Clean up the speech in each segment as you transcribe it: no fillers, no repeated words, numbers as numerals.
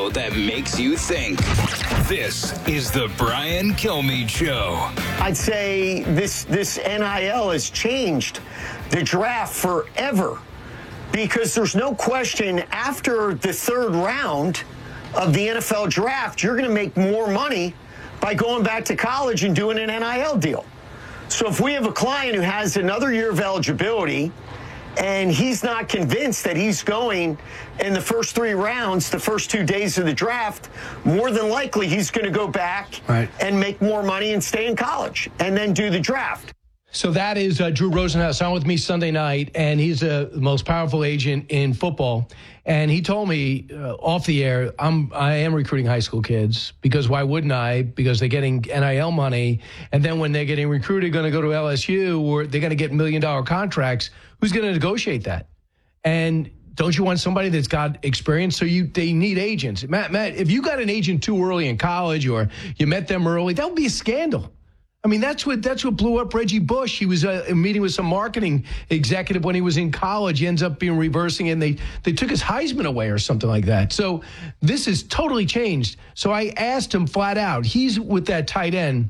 show that makes you think. This is the Brian Kilmeade Show. I'd say this NIL has changed the draft forever, because there's no question after the third round of the NFL draft, you're going to make more money by going back to college and doing an NIL deal. So if we have a client who has another year of eligibility and he's not convinced that he's going in the first 3 rounds, the first 2 days of the draft, more than likely he's going to go back and make more money and stay in college and then do the draft. So that is Drew Rosenhaus on with me Sunday night, and he's the most powerful agent in football. And he told me off the air, I am recruiting high school kids, because why wouldn't I? Because they're getting NIL money, and then when they're getting recruited, going to go to LSU, or they're going to get $1 million contracts. Who's going to negotiate that? And don't you want somebody that's got experience? So they need agents. Matt, if you got an agent too early in college, or you met them early, that would be a scandal. I mean, that's what blew up Reggie Bush. He was meeting with some marketing executive when he was in college. He ends up being reversing, and they took his Heisman away or something like that. So this has totally changed. So I asked him flat out. He's with that tight end.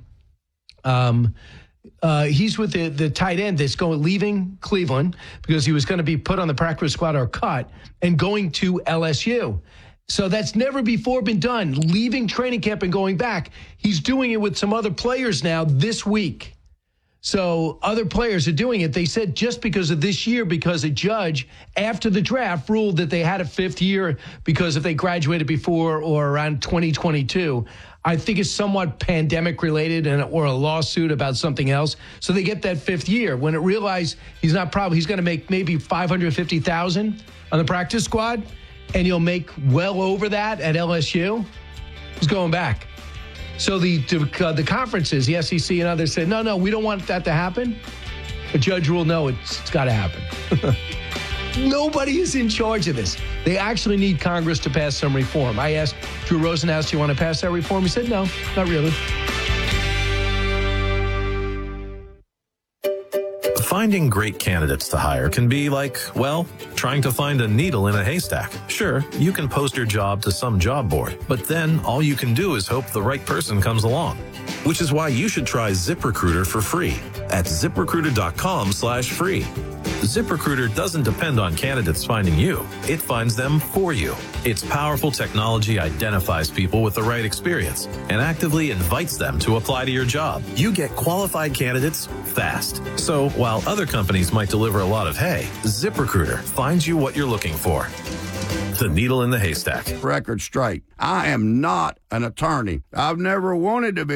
He's with the tight end that's leaving Cleveland because he was going to be put on the practice squad or cut, and going to LSU. So that's never before been done, leaving training camp and going back. He's doing it with some other players now this week. So other players are doing it. They said just because of this year, because a judge after the draft ruled that they had a 5th year because if they graduated before or around 2022. I think it's somewhat pandemic related or a lawsuit about something else. So they get that 5th year. When it realized he's going to make maybe $550,000 on the practice squad, and you'll make well over that at LSU, he's going back. So the conferences, the SEC and others said, no, we don't want that to happen. The judge ruled, no, it's got to happen. Nobody is in charge of this. They actually need Congress to pass some reform. I asked Drew Rosenhaus, do you want to pass that reform? He said, no, not really. Finding great candidates to hire can be like, well, trying to find a needle in a haystack. Sure, you can post your job to some job board, but then all you can do is hope the right person comes along. Which is why you should try ZipRecruiter for free at ZipRecruiter.com/free. ZipRecruiter doesn't depend on candidates finding you. It finds them for you. Its powerful technology identifies people with the right experience and actively invites them to apply to your job. You get qualified candidates fast. So while other companies might deliver a lot of hay, ZipRecruiter finds you what you're looking for. The needle in the haystack. Record straight. I am not an attorney. I've never wanted to be